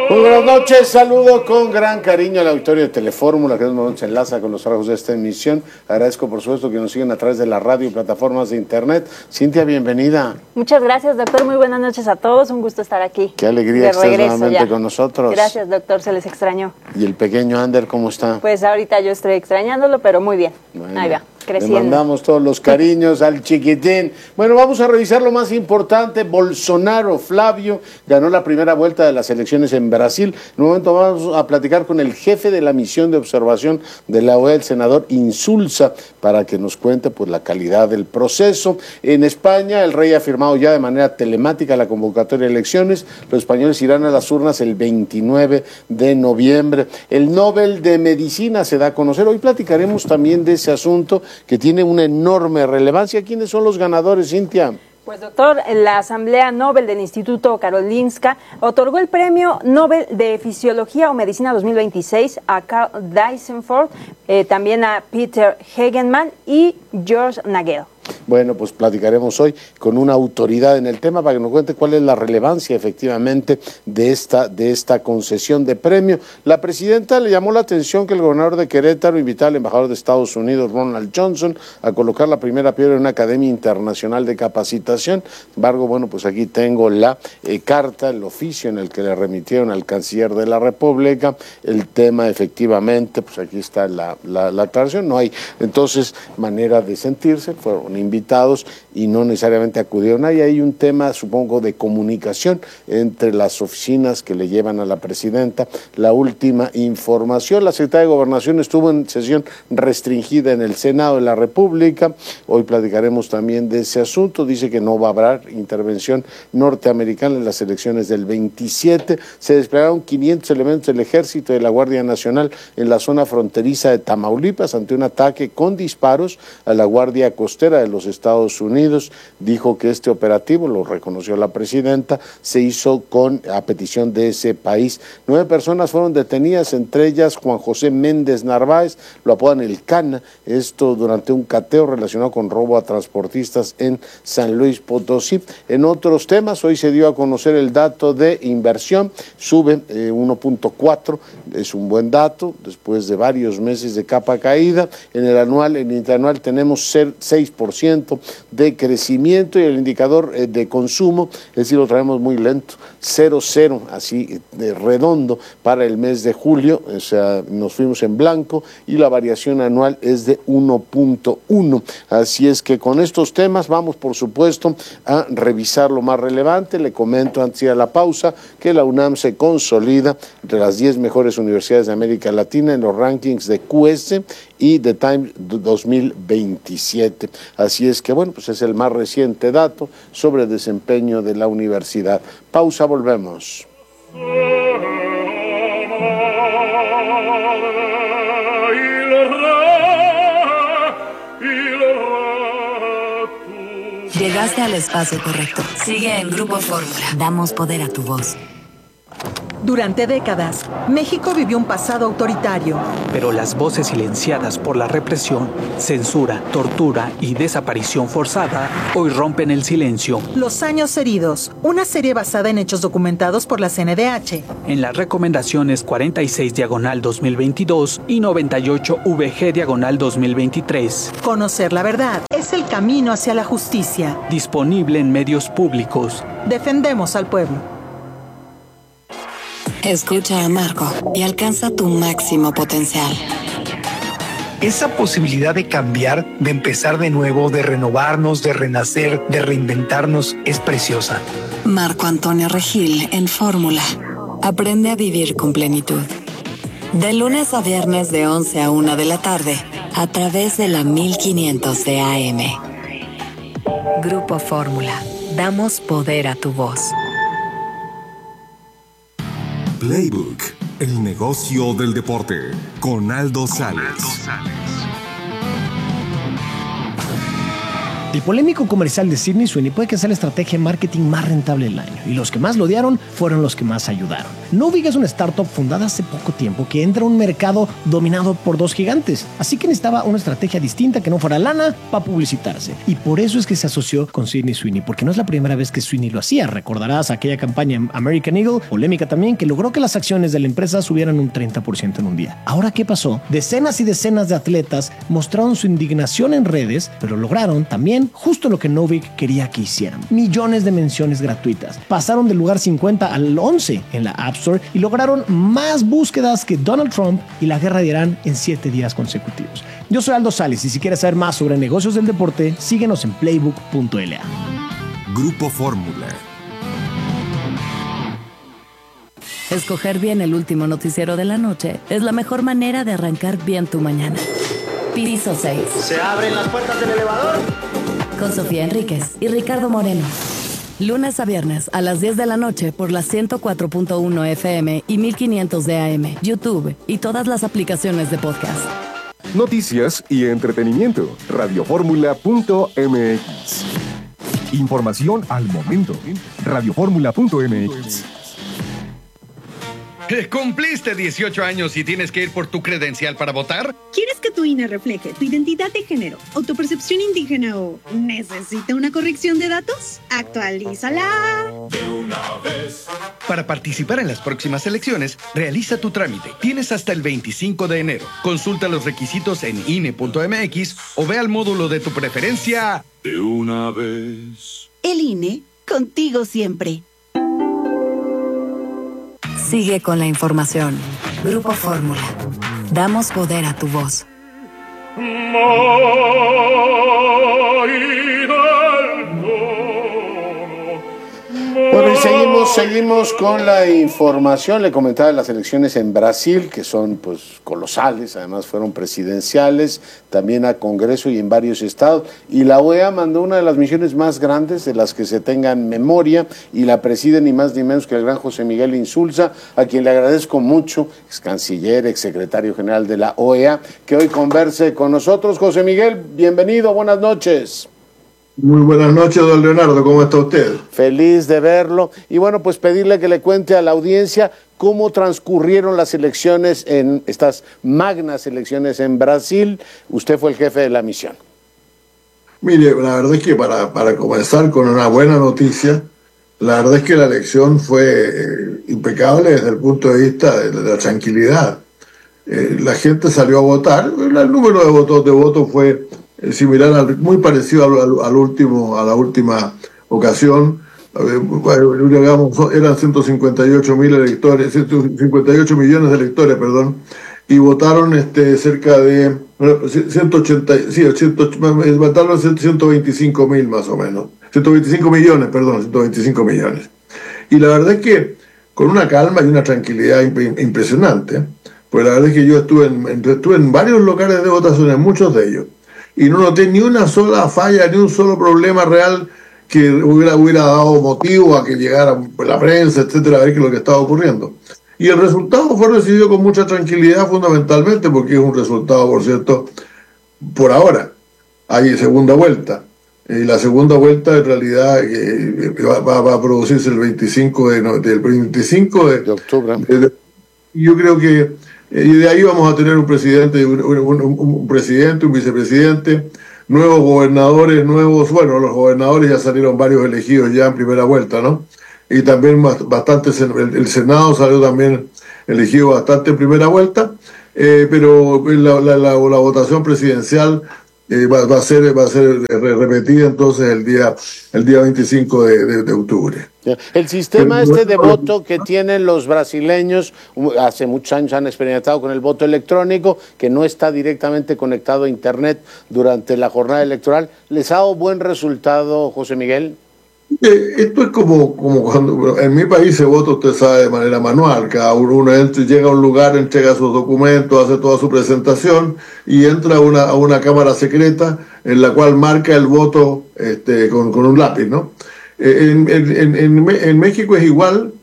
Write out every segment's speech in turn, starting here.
Muy buenas noches, saludo con gran cariño al auditorio de Telefórmula, que en este momento se enlaza con los trabajos de esta emisión. Agradezco, por supuesto, que nos siguen a través de la radio y plataformas de internet. Cintia, bienvenida. Muchas gracias, doctor. Muy buenas noches a todos. Un gusto estar aquí. Qué alegría que estés nuevamente con nosotros. Gracias, doctor. Se les extrañó. ¿Y el pequeño Ander cómo está? Pues ahorita yo estoy extrañándolo, pero muy bien. Bueno, ahí va, creciendo. Le mandamos todos los cariños al chiquitín. Bueno, vamos a revisar lo más importante. Bolsonaro, Flavio, ganó la primera vuelta de las elecciones en Brasil. En un momento vamos a platicar con el jefe de la misión de observación de la OEA, el senador Insulza, para que nos cuente pues la calidad del proceso. En España, el rey ha firmado ya de manera telemática la convocatoria de elecciones. Los españoles irán a las urnas el 29 de noviembre. El Nobel de Medicina se da a conocer. Hoy platicaremos también de ese asunto que tiene una enorme relevancia. ¿Quiénes son los ganadores, Cintia? Pues doctor, la Asamblea Nobel del Instituto Karolinska otorgó el Premio Nobel de Fisiología o Medicina 2026 a Karl Dysenford, también a Peter Hegemann y George Nagel. Bueno, pues platicaremos hoy con una autoridad en el tema para que nos cuente cuál es la relevancia efectivamente de esta concesión de premio. La presidenta le llamó la atención que el gobernador de Querétaro invitara al embajador de Estados Unidos, Ronald Johnson, a colocar la primera piedra en una academia internacional de capacitación. Sin embargo, bueno, pues aquí tengo la carta, el oficio en el que le remitieron al canciller de la República el tema efectivamente, pues aquí está la aclaración, no hay entonces manera de sentirse, fueron invitados y no necesariamente acudieron. Hay un tema, supongo, de comunicación entre las oficinas que le llevan a la presidenta la última información. La Secretaría de Gobernación estuvo en sesión restringida en el Senado de la República. Hoy platicaremos también de ese asunto. Dice que no va a haber intervención norteamericana en las elecciones del 27. Se desplegaron 500 elementos del Ejército y de la Guardia Nacional en la zona fronteriza de Tamaulipas ante un ataque con disparos a la Guardia Costera de los Estados Unidos. Dijo que este operativo, lo reconoció la presidenta, se hizo a petición de ese país. 9 personas fueron detenidas, entre ellas Juan José Méndez Narváez, lo apodan el Cana, esto durante un cateo relacionado con robo a transportistas en San Luis Potosí. En otros temas, hoy se dio a conocer el dato de inversión, sube 1.4, es un buen dato, después de varios meses de capa caída. En el interanual tenemos 6% de crecimiento y el indicador de consumo, es decir, lo traemos muy lento, 0,0, así redondo para el mes de julio, o sea, nos fuimos en blanco y la variación anual es de 1.1. Así es que con estos temas vamos, por supuesto, a revisar lo más relevante. Le comento antes de ir a la pausa que la UNAM se consolida entre las 10 mejores universidades de América Latina en los rankings de QS y de Time 2027. Así es que, bueno, pues es el más reciente dato sobre el desempeño de la universidad. Pausa, volvemos. Llegaste al espacio correcto. Sigue en Grupo Fórmula. Damos poder a tu voz. Durante décadas, México vivió un pasado autoritario. Pero las voces silenciadas por la represión, censura, tortura y desaparición forzada hoy rompen el silencio. Los años heridos, una serie basada en hechos documentados por la CNDH. En las recomendaciones 46/2022 y 98/VG/2023. Conocer la verdad es el camino hacia la justicia. Disponible en medios públicos. Defendemos al pueblo. Escucha a Marco y alcanza tu máximo potencial. Esa posibilidad de cambiar, de empezar de nuevo, de renovarnos, de renacer, de reinventarnos, es preciosa. Marco Antonio Regil en Fórmula. Aprende a vivir con plenitud. De lunes a viernes de 11 a 1 de la tarde, a través de la 1500 de AM. Grupo Fórmula. Damos poder a tu voz. Playbook, el negocio del deporte, con Aldo Sales. El polémico comercial de Sydney Sweeney puede que sea la estrategia de marketing más rentable del año, y los que más lo odiaron fueron los que más ayudaron. Novig es una startup fundada hace poco tiempo que entra a un mercado dominado por dos gigantes, así que necesitaba una estrategia distinta que no fuera lana para publicitarse. Y por eso es que se asoció con Sydney Sweeney, porque no es la primera vez que Sweeney lo hacía. Recordarás aquella campaña en American Eagle, polémica también, que logró que las acciones de la empresa subieran un 30% en un día. Ahora, ¿qué pasó? Decenas y decenas de atletas mostraron su indignación en redes, pero lograron también justo lo que Novig quería que hicieran: millones de menciones gratuitas. Pasaron del lugar 50 al 11 en la App Store y lograron más búsquedas que Donald Trump y la guerra de Irán en 7 días consecutivos. Yo soy Aldo Sales, y si quieres saber más sobre negocios del deporte, síguenos en playbook.la. Grupo Fórmula. Escoger bien el último noticiero de la noche es la mejor manera de arrancar bien tu mañana. Piso 6. ¿Se abren las puertas del elevador? Con Sofía Enríquez y Ricardo Moreno. Lunes a viernes a las 10 de la noche por las 104.1 FM y 1500 de AM, YouTube y todas las aplicaciones de podcast. Noticias y entretenimiento. Radioformula.mx. Información al momento. Radioformula.mx. ¿Cumpliste 18 años y tienes que ir por tu credencial para votar? ¿Quieres que tu INE refleje tu identidad de género o tu percepción indígena o necesita una corrección de datos? ¡Actualízala! De una vez. Para participar en las próximas elecciones, realiza tu trámite. Tienes hasta el 25 de enero. Consulta los requisitos en INE.mx o ve al módulo de tu preferencia. De una vez. El INE, contigo siempre. Sigue con la información. Grupo Fórmula. Damos poder a tu voz. Bueno, y seguimos con la información. Le comentaba de las elecciones en Brasil, que son pues colosales, además fueron presidenciales, también a Congreso y en varios estados. Y la OEA mandó una de las misiones más grandes de las que se tenga en memoria, y la preside ni más ni menos que el gran José Miguel Insulza, a quien le agradezco mucho, ex canciller, ex secretario general de la OEA, que hoy converse con nosotros. José Miguel, bienvenido, buenas noches. Muy buenas noches, don Leonardo, ¿cómo está usted? Feliz de verlo. Y bueno, pues pedirle que le cuente a la audiencia cómo transcurrieron las elecciones, en estas magnas elecciones en Brasil. Usted fue el jefe de la misión. Mire, la verdad es que para comenzar con una buena noticia, la verdad es que la elección fue impecable desde el punto de vista de la tranquilidad. La gente salió a votar, el número de votos fue similar, muy parecido a la última ocasión. Digamos, eran 158 millones de electores, y votaron cerca de 125 mil más o menos, 125 millones. Y la verdad es que con una calma y una tranquilidad impresionante, pues la verdad es que yo estuve en varios locales de votación, en muchos de ellos, y no noté ni una sola falla, ni un solo problema real que hubiera dado motivo a que llegara la prensa, etcétera, a ver qué es lo que estaba ocurriendo. Y el resultado fue recibido con mucha tranquilidad, fundamentalmente porque es un resultado, por cierto, por ahora. Hay segunda vuelta. Y la segunda vuelta en realidad va a producirse el 25 de octubre. Y yo creo que y de ahí vamos a tener un presidente, un vicepresidente, nuevos gobernadores, los gobernadores ya salieron varios elegidos ya en primera vuelta, ¿no? Y también bastante, el Senado salió también elegido bastante en primera vuelta, pero la votación presidencial va a ser repetida entonces el día 25 de octubre. El sistema de voto que tienen los brasileños, hace muchos años han experimentado con el voto electrónico, que no está directamente conectado a Internet durante la jornada electoral, ¿les ha dado buen resultado, José Miguel? Esto es como cuando en mi país se vota, usted sabe, de manera manual. Cada uno llega a un lugar, entrega sus documentos, hace toda su presentación y entra a una cámara secreta en la cual marca el voto con un lápiz, ¿no? En México es igual,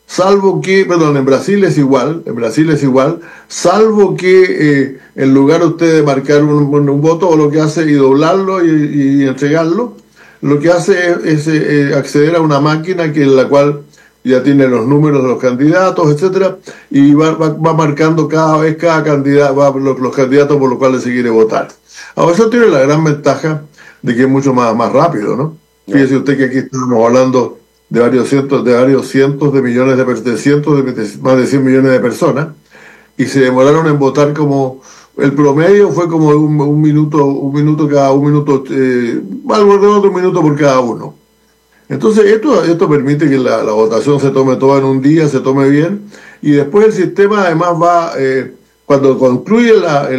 en Brasil es igual, salvo que en lugar de usted marcar un voto, o lo que hace y doblarlo y entregarlo, lo que hace es acceder a una máquina que en la cual ya tiene los números de los candidatos, etcétera, y va marcando cada vez cada candidato, los candidatos por los cuales se quiere votar. Ahora, eso tiene la gran ventaja de que es mucho más rápido, ¿no? Fíjese usted que aquí estamos hablando de varios cientos de millones más de 100 millones de personas, y se demoraron en votar como, el promedio fue como un minuto alrededor de un minuto por cada uno. Entonces esto permite que la votación se tome toda en un día, se tome bien, y después el sistema además va, cuando concluye la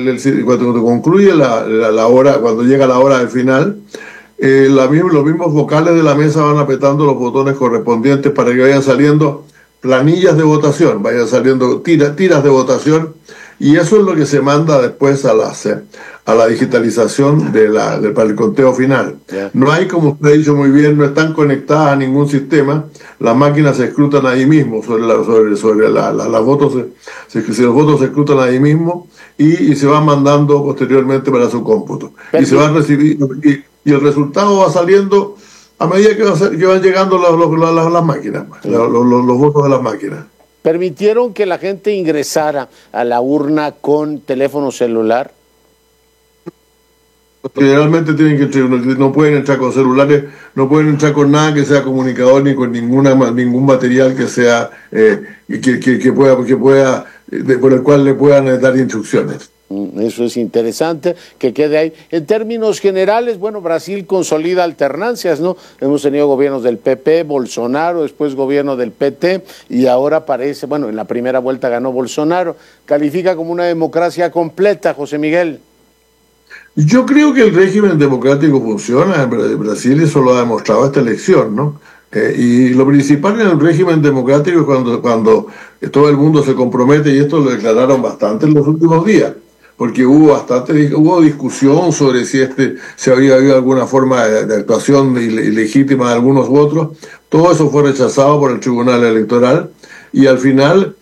hora, cuando llega la hora del final, los mismos vocales de la mesa van apretando los botones correspondientes para que vayan saliendo planillas de votación, vayan saliendo tiras de votación, y eso es lo que se manda después a la digitalización para el conteo final. Yeah. No hay, como usted ha dicho muy bien, no están conectadas a ningún sistema, las máquinas se escrutan ahí mismo, los votos se escrutan ahí mismo y se van mandando posteriormente para su cómputo. Y se van recibiendo, y el resultado va saliendo a medida que van llegando las máquinas, los votos de las máquinas. ¿Permitieron que la gente ingresara a la urna con teléfono celular? Generalmente no pueden entrar con celulares, no pueden entrar con nada que sea comunicador, ni con ningún material que sea por el cual le puedan dar instrucciones. Eso es interesante, que quede ahí. En términos generales, bueno, Brasil consolida alternancias, ¿no? Hemos tenido gobiernos del PP, Bolsonaro, después gobierno del PT, y ahora parece, bueno, en la primera vuelta ganó Bolsonaro. Califica como una democracia completa, José Miguel. Yo creo que el régimen democrático funciona en Brasil, eso lo ha demostrado esta elección, ¿no? Y lo principal en el régimen democrático es cuando todo el mundo se compromete, y esto lo declararon bastante en los últimos días, porque hubo discusión sobre si había habido alguna forma de actuación ilegítima de algunos otros. Todo eso fue rechazado por el Tribunal Electoral, y al final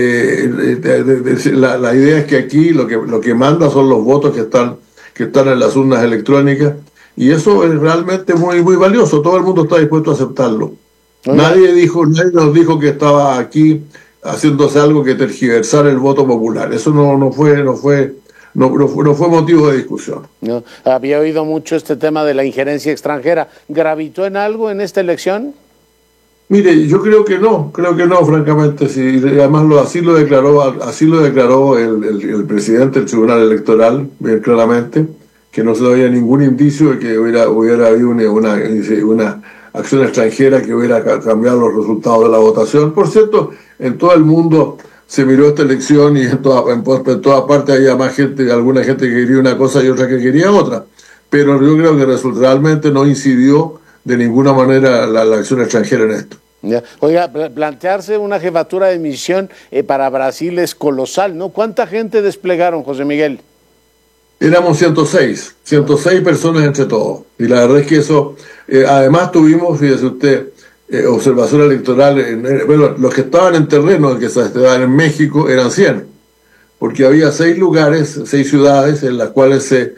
la idea es que aquí lo que manda son los votos que están en las urnas electrónicas, y eso es realmente muy, muy valioso. Todo el mundo está dispuesto a aceptarlo. Nadie nos dijo que estaba aquí haciéndose algo que tergiversara el voto popular. Eso no fue motivo de discusión. No, había oído mucho este tema de la injerencia extranjera. ¿Gravitó en algo en esta elección? Mire, yo creo que no, francamente. Sí. Además así lo declaró el presidente del Tribunal Electoral, bien claramente, que no se había ningún indicio de que hubiera habido una acción extranjera que hubiera cambiado los resultados de la votación. Por cierto, en todo el mundo se miró esta elección, y en toda parte había alguna gente que quería una cosa y otra que quería otra. Pero yo creo que realmente no incidió de ninguna manera la acción extranjera en esto. Ya. Oiga, plantearse una jefatura de misión para Brasil es colosal, ¿no? ¿Cuánta gente desplegaron, José Miguel? Éramos 106 personas entre todos. Y la verdad es que eso, además tuvimos, fíjese usted, observación electoral, los que estaban en terreno, que estaban en México, eran 100, porque había 6 ciudades en las cuales se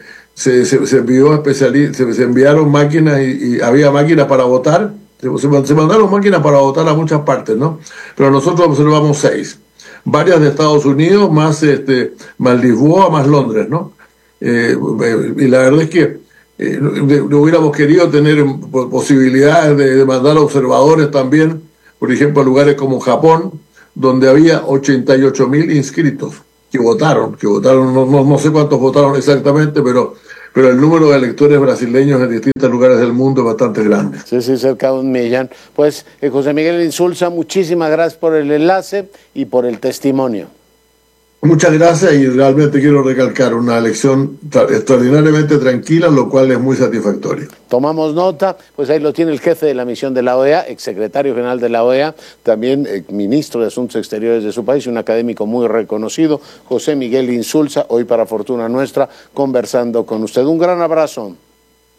enviaron máquinas y había máquinas para votar, se mandaron máquinas para votar a muchas partes, ¿no? Pero nosotros observamos 6, varias de Estados Unidos, más Lisboa, más Londres, ¿no? Y la verdad es que hubiéramos querido tener posibilidades de mandar observadores también, por ejemplo, a lugares como Japón, donde había 88.000 inscritos que votaron, no sé cuántos votaron exactamente, pero el número de electores brasileños en distintos lugares del mundo es bastante grande. Sí, cerca de 1 millón. Pues, José Miguel Insulza, muchísimas gracias por el enlace y por el testimonio. Muchas gracias, y realmente quiero recalcar una elección extraordinariamente tranquila, lo cual es muy satisfactorio. Tomamos nota, pues ahí lo tiene el jefe de la misión de la OEA, exsecretario general de la OEA, también ministro de Asuntos Exteriores de su país, un académico muy reconocido, José Miguel Insulza, hoy para fortuna nuestra, conversando con usted. Un gran abrazo.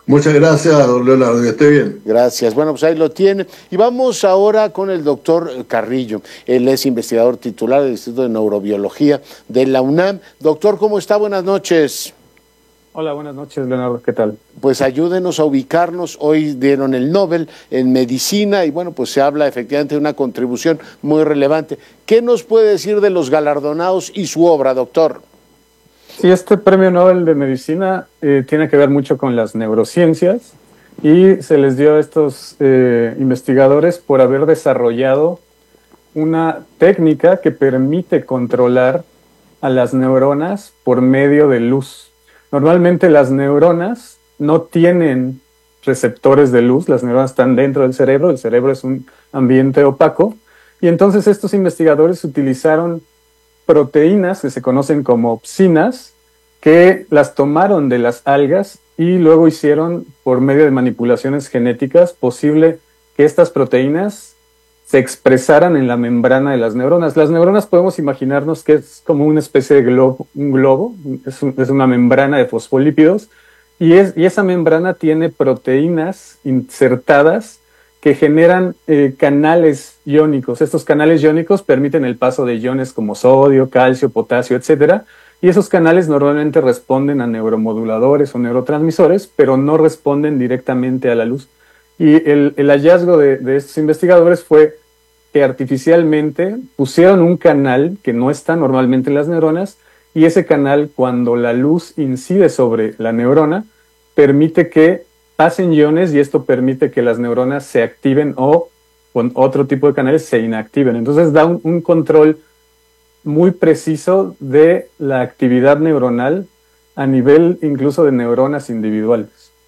Muchas gracias, don Leonardo, que esté bien. Gracias. Bueno, pues ahí lo tiene. Y vamos ahora con el doctor Carrillo. Él es investigador titular del Instituto de Neurobiología de la UNAM. Doctor, ¿cómo está? Buenas noches. Hola, buenas noches, Leonardo. ¿Qué tal? Pues ayúdenos a ubicarnos. Hoy dieron el Nobel en Medicina y bueno, pues se habla efectivamente de una contribución muy relevante. ¿Qué nos puede decir de los galardonados y su obra, doctor? Sí, este premio Nobel de Medicina tiene que ver mucho con las neurociencias y se les dio a estos investigadores por haber desarrollado una técnica que permite controlar a las neuronas por medio de luz. Normalmente las neuronas no tienen receptores de luz, las neuronas están dentro del cerebro, el cerebro es un ambiente opaco, y entonces estos investigadores utilizaron proteínas que se conocen como opsinas, que las tomaron de las algas y luego hicieron, por medio de manipulaciones genéticas, posible que estas proteínas se expresaran en la membrana de las neuronas. Las neuronas podemos imaginarnos que es como una especie de globo, es una membrana de fosfolípidos, y esa membrana tiene proteínas insertadas que generan canales iónicos. Estos canales iónicos permiten el paso de iones como sodio, calcio, potasio, etcétera, y esos canales normalmente responden a neuromoduladores o neurotransmisores, pero no responden directamente a la luz. Y el hallazgo de estos investigadores fue que artificialmente pusieron un canal que no está normalmente en las neuronas, y ese canal, cuando la luz incide sobre la neurona, permite que pasen iones, y esto permite que las neuronas se activen o con otro tipo de canales se inactiven. Entonces da un control muy preciso de la actividad neuronal a nivel incluso de neuronas individuales.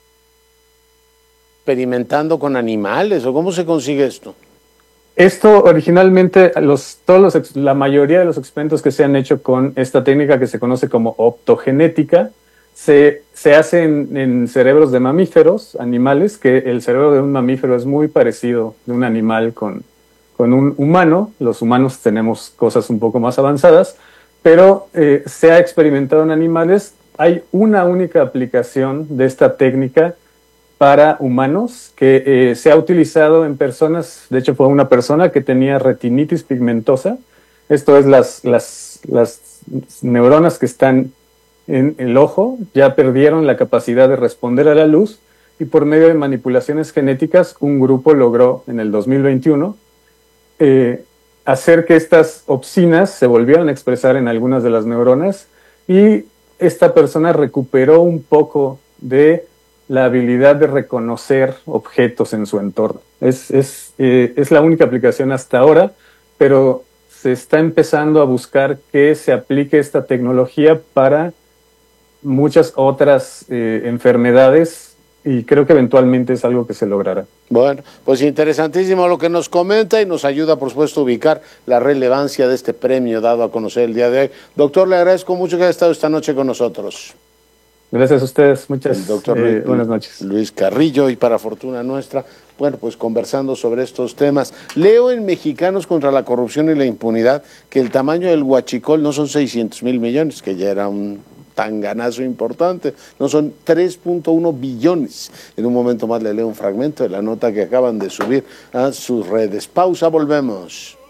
¿Experimentando con animales o cómo se consigue esto? Esto originalmente, la mayoría de los experimentos que se han hecho con esta técnica que se conoce como optogenética, se hacen en cerebros de mamíferos, animales, que el cerebro de un mamífero es muy parecido de un animal con un humano. Los humanos tenemos cosas un poco más avanzadas, pero se ha experimentado en animales. Hay una única aplicación de esta técnica para humanos que se ha utilizado en personas. De hecho, fue una persona que tenía retinitis pigmentosa. Esto es las neuronas que están en el ojo ya perdieron la capacidad de responder a la luz, y por medio de manipulaciones genéticas un grupo logró en el 2021 hacer que estas opsinas se volvieran a expresar en algunas de las neuronas, y esta persona recuperó un poco de la habilidad de reconocer objetos en su entorno. Es la única aplicación hasta ahora, pero se está empezando a buscar que se aplique esta tecnología para muchas otras enfermedades, y creo que eventualmente es algo que se logrará. Bueno, pues interesantísimo lo que nos comenta y nos ayuda, por supuesto, a ubicar la relevancia de este premio dado a conocer el día de hoy. Doctor, le agradezco mucho que haya estado esta noche con nosotros. Gracias a ustedes, muchas buenas noches. Luis Carrillo, y para fortuna nuestra, bueno, pues conversando sobre estos temas. Leo en Mexicanos contra la Corrupción y la Impunidad que el tamaño del huachicol no son 600,000 millones, que ya era un tanganazo importante, no, son 3.1 billones. En un momento más le leo un fragmento de la nota que acaban de subir a sus redes. Pausa, volvemos.